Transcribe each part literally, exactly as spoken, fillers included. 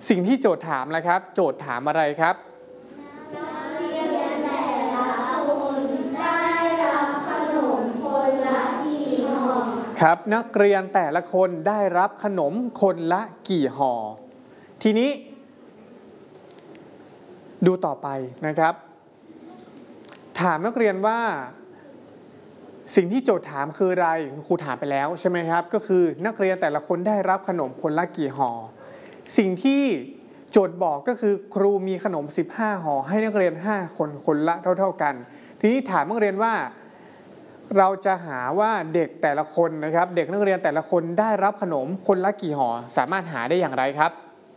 สิ่งที่โจทย์ถามนะครับโจทย์ถามอะไรครับครับนักเรียนแต่ละคนได้รับขนมคนละกี่ห่อทีนี้ดูต่อไปนะครับถามนักเรียนว่าสิ่งที่โจทย์ถามคืออะไรครูถามไปแล้วใช่ไหมครับก็คือนักเรียนแต่ละคนได้รับขนมคนละกี่ห่อสิ่งที่โจทย์บอกก็คือครูมีขนมสิบห้าห่อให้นักเรียนห้าคนคนละเท่าๆกันทีนี้ถามนักเรียนว่าเราจะหาว่าเด็กแต่ละคนนะครับเด็กนักเรียนแต่ละคนได้รับขนมคนละกี่ห่อสามารถหาได้อย่างไรครับ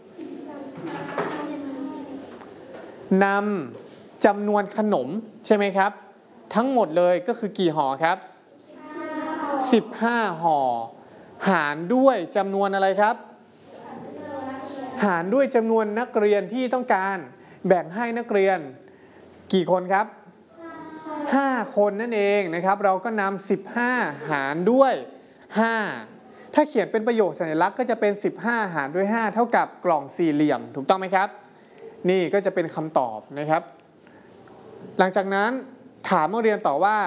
นำจำนวนขนมใช่ไหมครับทั้งหมดเลยก็คือกี่ห่อครับสิบห้าห่อหารด้วยจำนวนอะไรครับหารด้วยจำนวนนักเรียนที่ต้องการแบ่งให้นักเรียนกี่คนครับห้าคนนั่นเองนะครับเราก็นำสิบห้าหารด้วยห้าถ้าเขียนเป็นประโยคสัญลักษณ์ก็จะเป็นสิบห้าหารด้วยห้าเท่ากับกล่องสี่เหลี่ยมถูกต้องไหมครับนี่ก็จะเป็นคำตอบนะครับหลังจากนั้นถามนักเรียนต่อว่า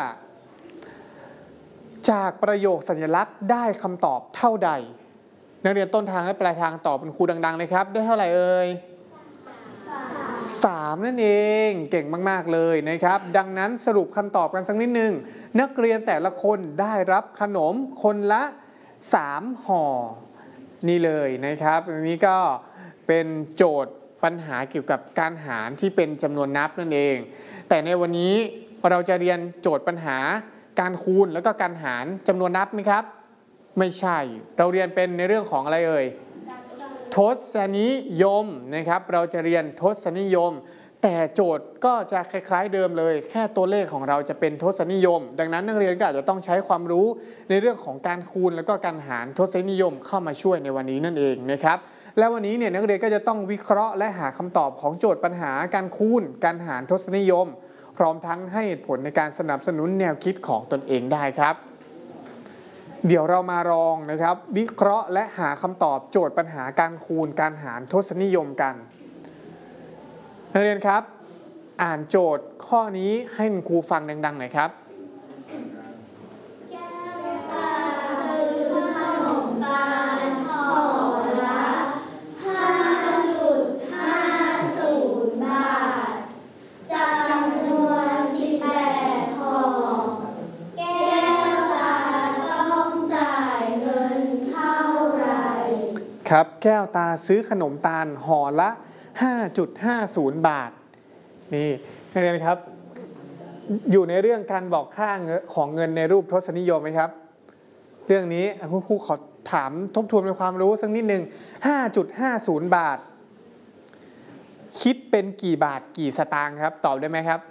จากประโยคสัญลักษณ์ได้คำตอบเท่าใดนักเรียนต้นทางและปลายทางตอบเป็นครูดังๆเลยครับได้เท่าไหร่เอ่ยสามนั่นเองเก่งมากๆเลยนะครับดังนั้นสรุปคำตอบกันสักนิดนึงนักเรียนแต่ละคนได้รับขนมคนละสามห่อนี่เลยนะครับอันนี้ก็เป็นโจทย์ปัญหาเกี่ยวกับการหารที่เป็นจำนวนนับนั่นเองแต่ในวันนี้เราจะเรียนโจทย์ปัญหาการคูณแล้วก็การหารจำนวนนับไหมครับไม่ใช่เราเรียนเป็นในเรื่องของอะไรเอ่ยทศนิยมนะครับเราจะเรียนทศนิยมแต่โจทย์ก็จะคล้ายๆเดิมเลยแค่ตัวเลขของเราจะเป็นทศนิยมดังนั้นนักเรียนก็อาจจะต้องใช้ความรู้ในเรื่องของการคูณแล้วก็การหารทศนิยมเข้ามาช่วยในวันนี้นั่นเองนะครับและวันนี้เนี่ยนักเรียนก็จะต้องวิเคราะห์และหาคำตอบของโจทย์ปัญหาการคูณการหารทศนิยมพร้อมทั้งให้เหตุผลในการสนับสนุนแนวคิดของตนเองได้ครับเดี๋ยวเรามาลองนะครับวิเคราะห์และหาคำตอบโจทย์ปัญหาการคูณการหารทศนิยมกันนักเรียนครับอ่านโจทย์ข้อนี้ให้ครูฟังดังๆหน่อยครับครับแก้วตาซื้อขนมตาลห่อละ ห้าจุดห้าศูนย์ บาทนี่นักเรียนครับอยู่ในเรื่องการบอกค่าของเงินในรูปทศนิยมไหมครับเรื่องนี้คุณครูขอถามทบทวนเป็นความรู้สักนิดนึง ห้าจุดห้าศูนย์ บาทคิดเป็นกี่บาทกี่สตางค์ครับตอบได้ไหมครับ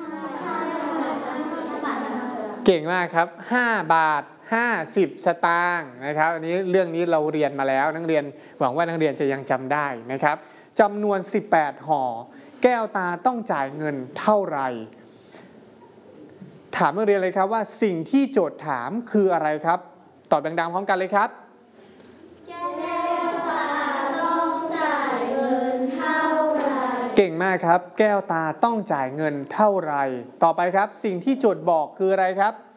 เก่งมากครับห้าบาทห้าสิบสตางค์นะครับอันนี้เรื่องนี้เราเรียนมาแล้วนักเรียนหวังว่านักเรียนจะยังจำได้นะครับจำนวนสิบแปดห่อแก้วตาต้องจ่ายเงินเท่าไหร่ถามนักเรียนเลยครับว่าสิ่งที่โจทย์ถามคืออะไรครับตอบดังๆพร้อมกันเลยครับแก้วตาต้องจ่ายเงินเท่าไหร่เก่งมากครับแก้วตาต้องจ่ายเงินเท่าไหร่ต่อไปครับสิ่งที่โจทย์บอกคืออะไรครับ